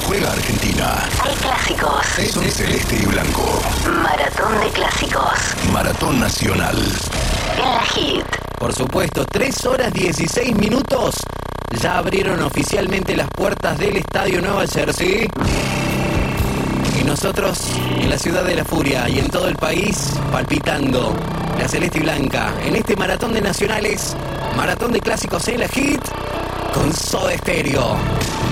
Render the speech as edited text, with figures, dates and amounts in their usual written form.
Juega Argentina. Hay clásicos. Son celeste y blanco. Maratón de clásicos. Maratón nacional. En la Hit. Por supuesto, 3 horas 16 minutos. Ya abrieron oficialmente las puertas del Estadio Nueva Jersey. Y nosotros, en la ciudad de la furia y en todo el país, palpitando la celeste y blanca en este maratón de nacionales, maratón de clásicos en la Hit, con Soda Stereo.